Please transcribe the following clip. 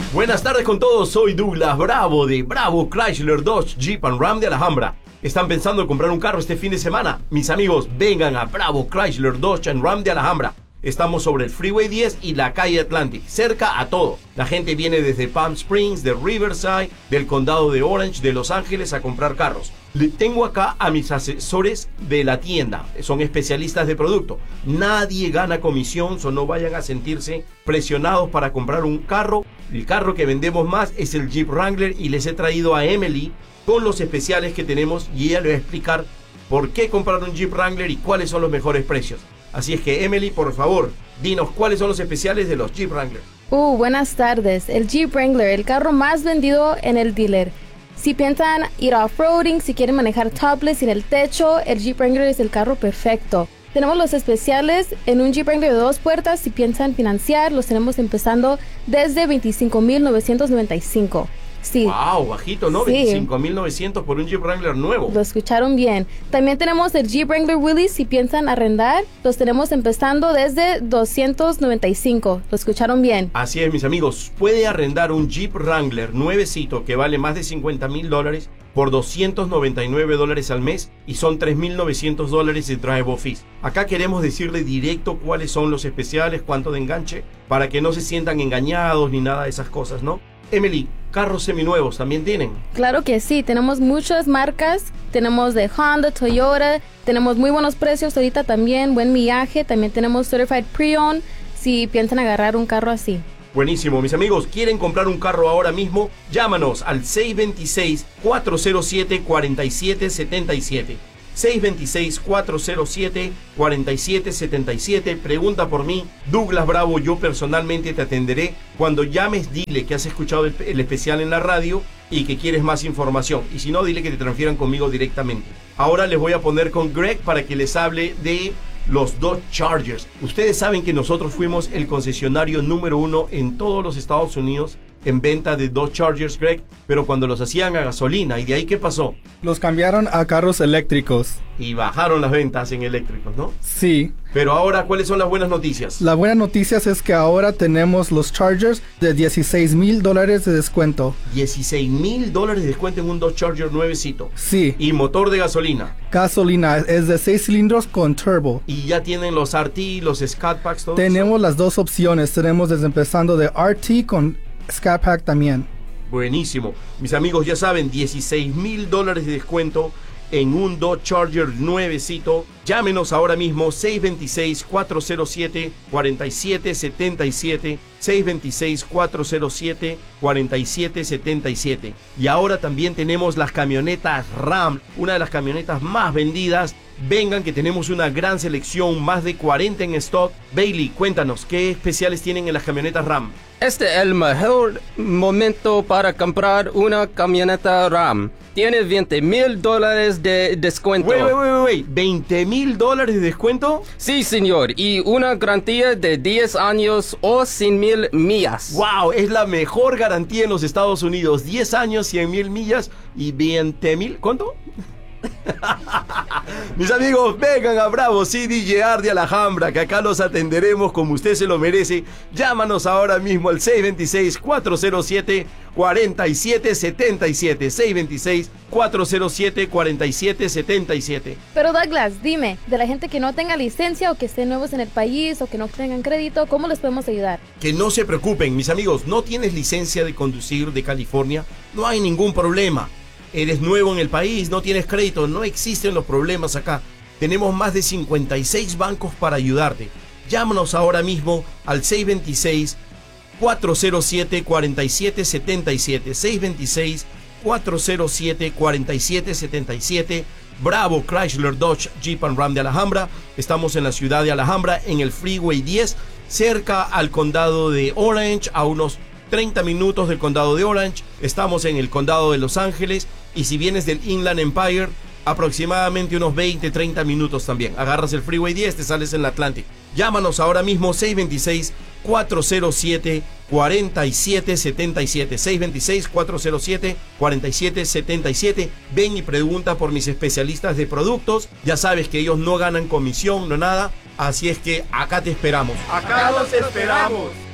Buenas tardes con todos, soy Douglas Bravo de Bravo Chrysler Dodge Jeep Ram de Alhambra. ¿Están pensando en comprar un carro este fin de semana? Mis amigos, vengan a Bravo Chrysler Dodge Ram de Alhambra. Estamos sobre el Freeway 10 y la calle Atlantic, cerca a todo. La gente viene desde Palm Springs, de Riverside, del condado de Orange, de Los Ángeles a comprar carros. Tengo acá a mis asesores de la tienda, son especialistas de producto. Nadie gana comisión, no vayan a sentirse presionados para comprar un carro. El carro que vendemos más es el Jeep Wrangler y les he traído a Emily con los especiales que tenemos y ella le va a explicar por qué comprar un Jeep Wrangler y cuáles son los mejores precios. Así es que, Emily, por favor, dinos cuáles son los especiales de los Jeep Wrangler. Buenas tardes. El Jeep Wrangler, el carro más vendido en el dealer. Si piensan ir off-roading, si quieren manejar topless sin el techo, el Jeep Wrangler es el carro perfecto. Tenemos los especiales en un Jeep Wrangler de 2 puertas. Si piensan financiar, los tenemos empezando desde $25,995. Sí. Wow, bajito, ¿no? Sí. 25,900 por un Jeep Wrangler nuevo. Lo escucharon bien. También tenemos el Jeep Wrangler Willys. Si piensan arrendar, los tenemos empezando desde $295. Lo escucharon bien. Así es, mis amigos. Puede arrendar un Jeep Wrangler nuevecito que vale más de $50,000 por $299 al mes y son $3,900 de drive-off fees. Acá queremos decirle directo cuáles son los especiales, cuánto de enganche, para que no se sientan engañados ni nada de esas cosas, ¿no? Emily, ¿carros seminuevos también tienen? Claro que sí, tenemos muchas marcas, tenemos de Honda, Toyota, tenemos muy buenos precios ahorita también, buen millaje, también tenemos Certified Pre-Owned, si piensan agarrar un carro así. Buenísimo, mis amigos, ¿quieren comprar un carro ahora mismo? Llámanos al 626-407-4777. 626-407-4777. Pregunta por mí, Douglas Bravo, yo personalmente te atenderé. Cuando llames, dile que has escuchado el especial en la radio y que quieres más información. Y si no, dile que te transfieran conmigo directamente. Ahora les voy a poner con Greg para que les hable de los Dodge Chargers. Ustedes saben que nosotros fuimos el concesionario número 1 en todos los Estados Unidos en venta de Dodge Chargers, Greg, pero cuando los hacían a gasolina. ¿Y de ahí qué pasó? Los cambiaron a carros eléctricos. Y bajaron las ventas en eléctricos, ¿no? Sí. Pero ahora, ¿cuáles son las buenas noticias? La buena noticia es que ahora tenemos los Chargers de $16,000 de descuento. $16,000 de descuento en un Dodge Charger nuevecito. Sí. Y motor de gasolina. Gasolina es de 6 cilindros con turbo. Y ya tienen los RT, los Scat Packs, todo Tenemos eso. las dos opciones. Tenemos desde empezando de RT con Scat Pack también. Buenísimo. Mis amigos, ya saben, $16,000 de descuento en un Dodge Charger nuevecito. Llámenos ahora mismo, 626-407-4777. 626-407-4777. Y ahora también tenemos las camionetas Ram, una de las camionetas más vendidas. Vengan que tenemos una gran selección, más de 40 en stock. Bailey, cuéntanos, ¿qué especiales tienen en las camionetas Ram? Este es el mejor momento para comprar una camioneta Ram. Tiene $20,000 de descuento. Wait. ¿$20,000 de descuento? Sí, señor. Y una garantía de 10 años o 100,000 millas. ¡Wow! Es la mejor garantía en los Estados Unidos. 10 años, 100,000 millas y 20,000. ¿Cuánto? Mis amigos, vengan a Bravo CDJR de Alhambra, que acá los atenderemos como usted se lo merece. Llámanos ahora mismo al 626-407-4777. 626-407-4777. Pero Douglas, dime, de la gente que no tenga licencia o que estén nuevos en el país o que no tengan crédito, ¿cómo les podemos ayudar? Que no se preocupen, mis amigos, no tienes licencia de conducir de California, no hay ningún problema. Eres nuevo en el país, no tienes crédito, no existen los problemas acá. Tenemos más de 56 bancos para ayudarte. Llámanos ahora mismo al 626-407-4777. 626-407-4777. Bravo Chrysler Dodge Jeep Ram de Alhambra. Estamos en la ciudad de Alhambra, en el Freeway 10, cerca al condado de Orange, a unos 30 minutos del condado de Orange. Estamos en el condado de Los Ángeles. Y si vienes del Inland Empire, aproximadamente unos 20-30 minutos también. Agarras el Freeway 10, te sales en la Atlantic. Llámanos ahora mismo, 626-407-4777. 626-407-4777. Ven y pregunta por mis especialistas de productos. Ya sabes que ellos no ganan comisión, no nada. Así es que acá te esperamos. ¡Acá los esperamos!